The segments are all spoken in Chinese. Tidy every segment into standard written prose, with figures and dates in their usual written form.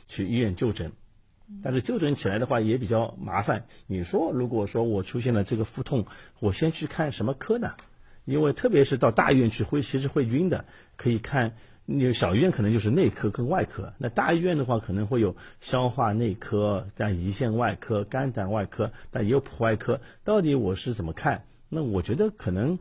去医院就诊。但是就诊起来的话也比较麻烦。你说如果说我出现了这个腹痛，我先去看什么科呢？因为特别是到大医院去其实会晕的，可以看小医院可能就是内科跟外科，那大医院的话可能会有消化内科、像胰腺外科、肝胆外科，但也有普外科。到底我是怎么看？那我觉得可能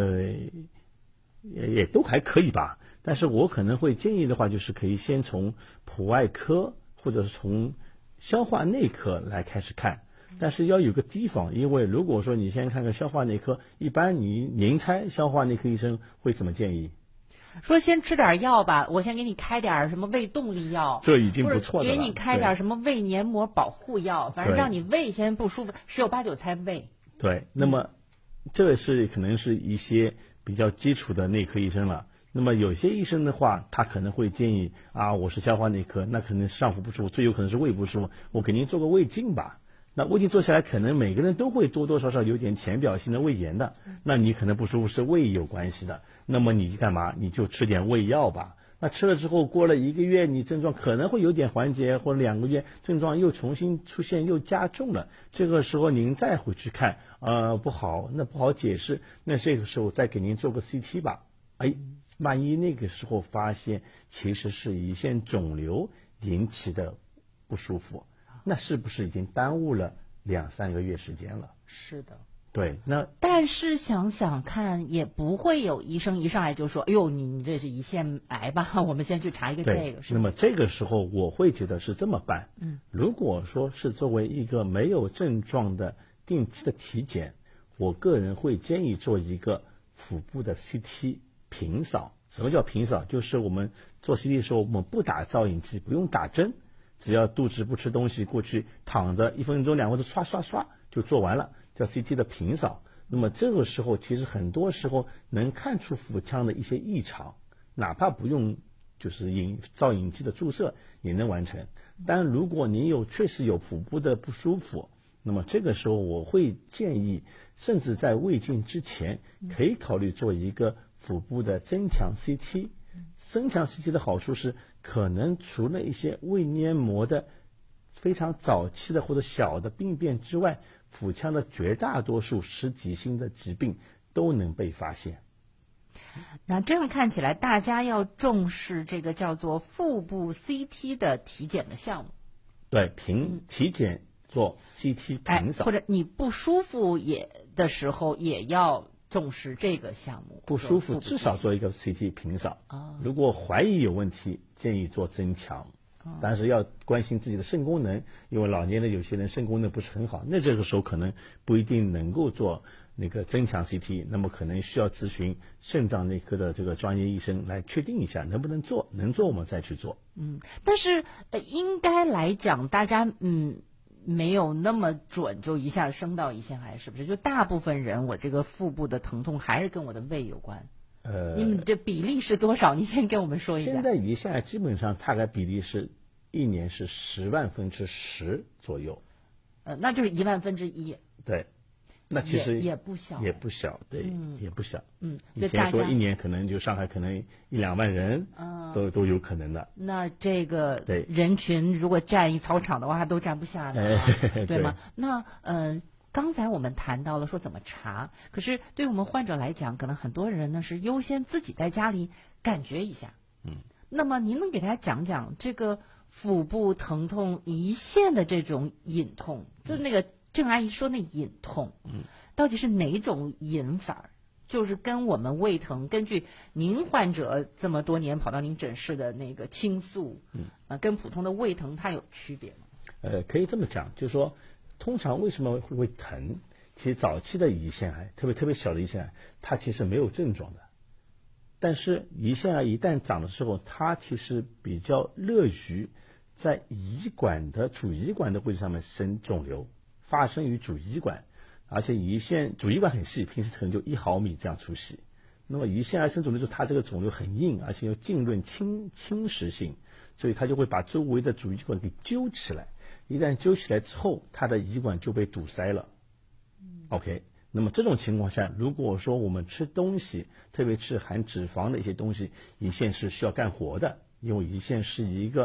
也都还可以吧。但是我可能会建议的话，就是可以先从普外科或者是从消化内科来开始看。但是要有个提防，因为如果说你先看个消化内科，一般您猜消化内科医生会怎么建议？ 说先吃点药吧，我先给你开点什么胃动力药， 这已经不错的了。 给你开点什么胃黏膜保护药，反正让你胃先不舒服，十有八九猜胃。 对，那么这是可能是一些比较基础的内科医生了。那么有些医生的话，他可能会建议我是消化内科，那可能上腹不舒服，最有可能是胃不舒服，我给您做个胃镜吧。那胃镜做下来，可能每个人都会多多少少有点浅表性的胃炎的，那你可能不舒服是胃有关系的，那么你干嘛？你就吃点胃药吧。那吃了之后，过了1个月，你症状可能会有点缓解，或者2个月症状又重新出现，又加重了。这个时候您再回去看，不好解释。那这个时候再给您做个 CT 吧。万一那个时候发现其实是胰腺肿瘤引起的不舒服，那是不是已经耽误了2-3个月时间了？ 是的。 对， 但是想想看，也不会有医生一上来就说：“哎呦，你这是胰腺癌吧？我们先去查一个这个。” 那么这个时候我会觉得是这么办。如果说是作为一个没有症状的定期的体检，我个人会建议做一个腹部的 CT 平扫。什么叫平扫？就是我们做 CT 的时候，我们不打造影剂，不用打针，只要肚子不吃东西，过去躺着1分钟2分钟刷刷刷就做完了，叫 CT 的平扫。那么这个时候其实很多时候能看出腹腔的一些异常，哪怕不用就是造影剂的注射也能完成。但如果你确实有腹部的不舒服，那么这个时候我会建议，甚至在胃镜之前可以考虑做一个腹部的增强 CT。增强 CT 的好处是，可能除了一些胃黏膜的非常早期的或者小的病变之外，腹腔的绝大多数实体性的疾病都能被发现。 那这样看起来，大家要重视这个叫做腹部 CT 的体检的项目。 对，体检做 CT 平扫， 或者你不舒服的时候也要重视这个项目。 不舒服至少做一个 CT 平扫。如果怀疑有问题，建议做增强。但是要关心自己的肾功能，因为老年的有些人肾功能不是很好，那这个时候可能不一定能够做那个增强 CT， 那么可能需要咨询肾脏内科的这个专业医生来确定一下能不能做，能做我们再去做。 但是应该来讲，大家没有那么准，就一下子升到胰腺癌，是不是？就大部分人，我这个腹部的疼痛还是跟我的胃有关。你们这比例是多少？你先跟我们说一下。 现在胰腺癌基本上大概比例是1年是10万分之10左右。 那就是1万分之1。 对，那其实也不小， 也不小，对，也不小。 以前说1年可能就上海可能1-2万人，都有可能的。 那这个人群如果占一操场的话，都占不下的，对吗？那刚才我们谈到了说怎么查，可是对于我们患者来讲，可能很多人呢是优先自己在家里感觉一下。那么您能给大家讲讲这个腹部疼痛、胰腺的这种隐痛，就是那个郑阿姨说那隐痛，到底是哪种隐法？就是跟我们胃疼，根据您患者这么多年跑到您诊室的那个倾诉，跟普通的胃疼它有区别吗？ 可以这么讲，就是说，通常为什么会疼？其实早期的胰腺癌，特别小的胰腺癌，它其实没有症状的。但是胰腺癌一旦长的时候，它其实比较乐于在主胰管的位置上面生肿瘤，发生于主胰管，而且主胰管很细，平时可能就1毫米这样粗细。那么胰腺癌生肿瘤之后，它这个肿瘤很硬，而且有浸润侵蚀性，所以它就会把周围的主胰管给揪起来。一旦揪起来之后，它的胰管就被堵塞了。OK， 那么这种情况下，如果说我们吃东西，特别是含脂肪的一些东西，胰腺是需要干活的，因为胰腺是一个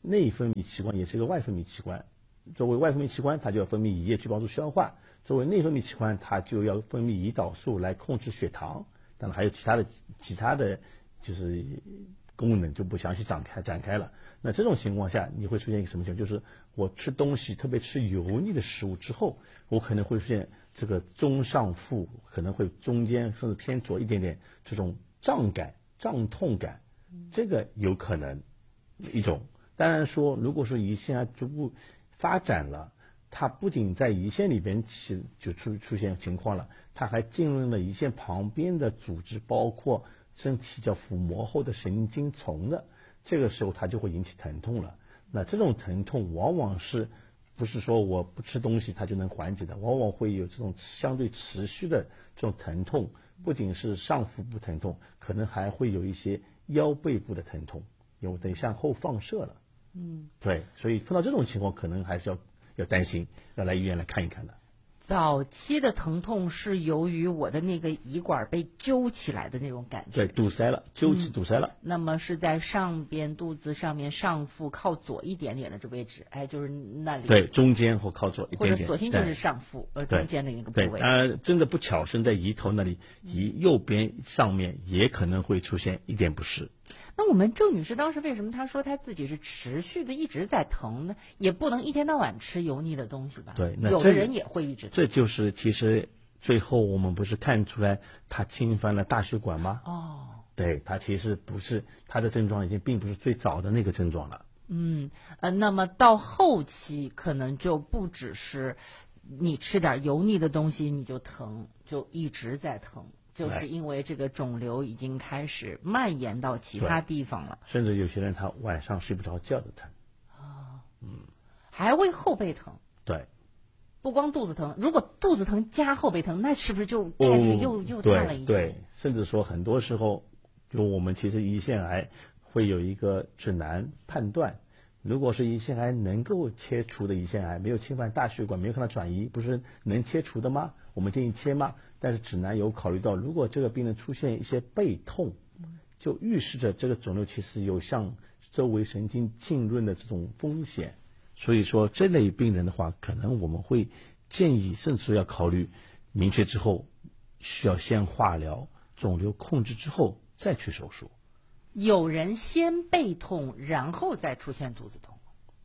内分泌器官也是一个外分泌器官。作为外分泌器官，它就要分泌胰液去帮助消化；作为内分泌器官，它就要分泌胰岛素来控制血糖。当然还有其他的就是功能就不详细展开了。那这种情况下，你会出现一个什么情况？就是我吃东西，特别吃油腻的食物之后，我可能会出现这个中上腹，可能会中间甚至偏左一点点这种胀痛感，这个有可能一种。当然说，如果说胰腺癌逐步发展了，它不仅在胰腺里边就出现情况了，它还进入了胰腺旁边的组织，包括身体叫腹膜后的神经丛的，这个时候它就会引起疼痛了。那这种疼痛往往不是说我不吃东西它就能缓解的，往往会有这种相对持续的这种疼痛，不仅是上腹部疼痛，可能还会有一些腰背部的疼痛，有点向后放射了。对，所以碰到这种情况，可能还是要担心，要来医院来看一看的。 早期的疼痛是由于我的那个胰管被揪起来的那种感觉， 对，堵塞了，揪起堵塞了。 那么是在上边肚子上面上腹靠左一点点的这位置，就是那里。 对，中间或靠左一点点， 或者索性就是上腹中间的一个部位。 真的不巧生在胰头那里，右边上面也可能会出现一点不适。 那我们郑女士当时为什么她说她自己是持续的一直在疼呢？也不能一天到晚吃油腻的东西吧？ 对， 有的人也会一直疼。 这就是其实最后我们不是看出来她侵犯了大血管吗？对，她其实不是，她的症状已经并不是最早的那个症状了。 那么到后期可能就不只是你吃点油腻的东西你就疼，就一直在疼。就是因为这个肿瘤已经开始蔓延到其他地方了， 甚至有些人他晚上睡不着觉的疼， 还会后背疼。 对， 不光肚子疼，如果肚子疼加后背疼，那是不是就概率又大了一些？ 对，甚至说很多时候，就我们其实胰腺癌会有一个指南判断，如果是胰腺癌能够切除的胰腺癌，没有侵犯大血管，没有看到转移，不是能切除的吗？我们建议切吗？但是指南有考虑到，如果这个病人出现一些背痛，就预示着这个肿瘤其实有向周围神经浸润的这种风险。所以说这类病人的话，可能我们会建议，甚至要考虑明确之后需要先化疗，肿瘤控制之后再去手术。 有人先背痛，然后再出现肚子痛，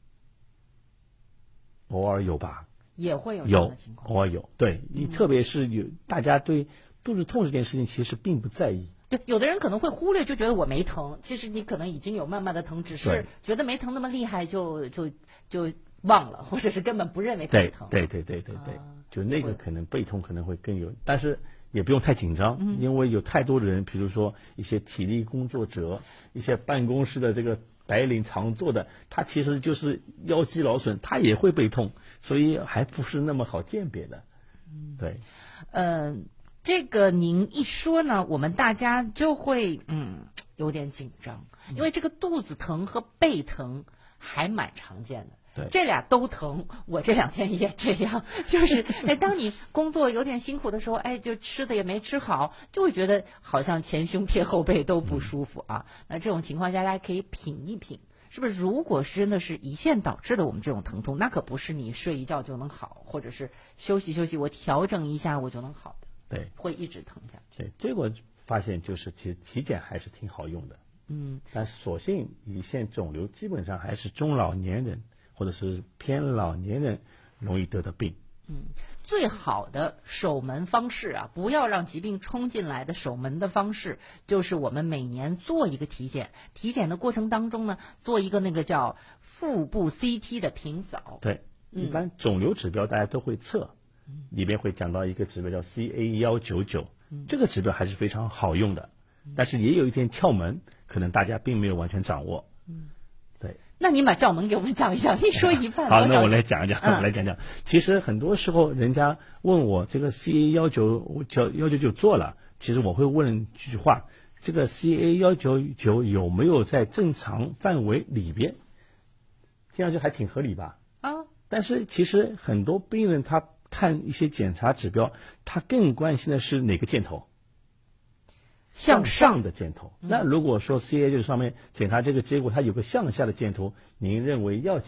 偶尔有吧？ 也会有这样的情况， 偶尔有。对，你特别是大家对肚子痛这件事情其实并不在意。 对，有的人可能会忽略，就觉得我没疼，其实你可能已经有慢慢的疼，只是觉得没疼那么厉害就忘了，或者是根本不认为它疼。 对，就那个可能背痛可能会更有，但是也不用太紧张，因为有太多的人，比如说一些体力工作者，一些办公室的这个白领常做的，他其实就是腰肌劳损，他也会背痛，所以还不是那么好鉴别的。对， 这个您一说呢，我们大家就会有点紧张，因为这个肚子疼和背疼还蛮常见的。 对， 这俩都疼，我这2天也这样，就是当你工作有点辛苦的时候，就吃的也没吃好，就会觉得好像前胸贴后背都不舒服啊。那这种情况下，大家可以品一品，是不是？如果是真的是胰腺导致的我们这种疼痛，那可不是你睡一觉就能好，或者是休息休息，我调整一下我就能好的。 对， 会一直疼下去。 对，结果发现就是其实体检还是挺好用的。但所幸胰腺肿瘤基本上还是中老年人或者是偏老年人容易得的病。 最好的守门方式啊，不要让疾病冲进来的守门的方式，就是我们每年做一个体检。体检的过程当中呢，做一个那个叫腹部 CT 的平扫。 对，一般肿瘤指标大家都会测，里边会讲到一个指标叫 CA199，这个指标还是非常好用的，但是也有一点窍门，可能大家并没有完全掌握。对。 那你把窍门给我们讲一讲，一说一半。 好，那我来讲讲。其实很多时候人家问我这个 CA199做了，其实我会问一句话，这个 CA199有没有在正常范围里边？听上去还挺合理吧？但是其实很多病人他看一些检查指标，他更关心的是哪个箭头。 向上的箭头。那如果说 CA 这上面检查这个结果它有个向下的箭头，您认为要